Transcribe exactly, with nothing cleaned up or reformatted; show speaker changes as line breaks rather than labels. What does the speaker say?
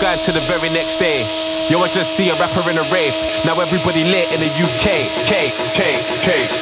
grind to the very next day. Yo, I just see a rapper in a rave. Now everybody lit in the U K. K, K, K.